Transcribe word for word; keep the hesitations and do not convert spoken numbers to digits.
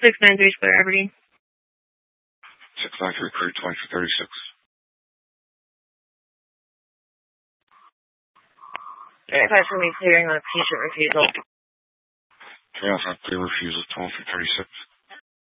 six nine three Square Aberdeen. six nine three, clear twenty-two thirty-six. Verify for me clearing on a patient refusal. three nine five, clear refusal, twenty-two thirty-six.